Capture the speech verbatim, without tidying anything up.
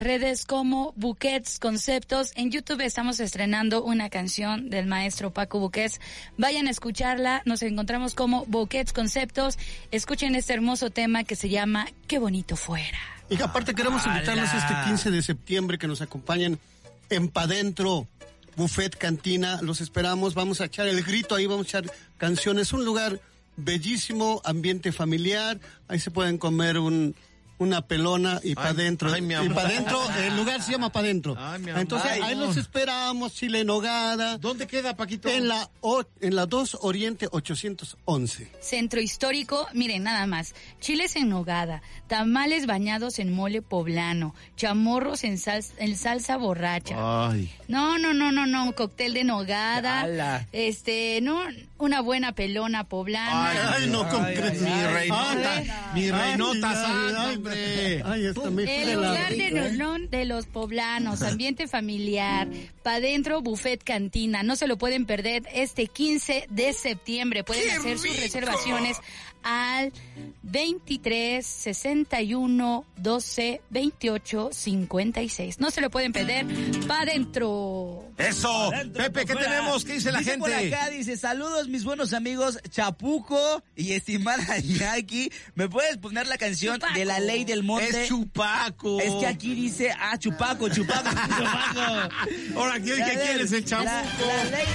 Redes como Buquets Conceptos. En YouTube estamos estrenando una canción del maestro Paco Buquets. Vayan a escucharla. Nos encontramos como Buquets Conceptos. Escuchen este hermoso tema que se llama Qué bonito fuera. Y aparte queremos invitarlos este quince de septiembre que nos acompañen en Pa' Dentro, Buffet Cantina. Los esperamos. Vamos a echar el grito ahí, vamos a echar canciones. Un lugar bellísimo, ambiente familiar. Ahí se pueden comer un... una pelona y para adentro. Y para adentro, el lugar se llama para adentro. Entonces, ay, ahí no. Los esperamos, chile en nogada. ¿Dónde queda, Paquito? En la o, en la dos Oriente ochocientos once. Centro Histórico, miren, nada más. Chiles en nogada, tamales bañados en mole poblano, chamorros en salsa, en salsa borracha. Ay. No, no, no, no, no, cóctel de nogada. Ala. Este, no, una buena pelona poblana. Ay, ay no, con ay, ay, mi reinota, mi reinota santa, hombre. Ay, está muy el lugar de reunión de los poblanos, ambiente familiar, pa' dentro buffet cantina, no se lo pueden perder este quince de septiembre, pueden hacer sus reservaciones al veintitrés sesenta y uno doce veintiocho cincuenta y seis. No se lo pueden perder, pa' dentro. Eso, Adentro, Pepe, ¿qué fuera. tenemos? ¿Qué dice la Dice gente? por acá, dice, saludos mis buenos amigos Chapuco y estimada Jackie, ¿me puedes poner la canción Chupaco. de La Ley del Monte? Es Chupaco. Es que aquí dice, ah, Chupaco, Chupaco, Chupaco. Ahora, ¿qué, ¿qué quieres, el Chapuco? La, la ley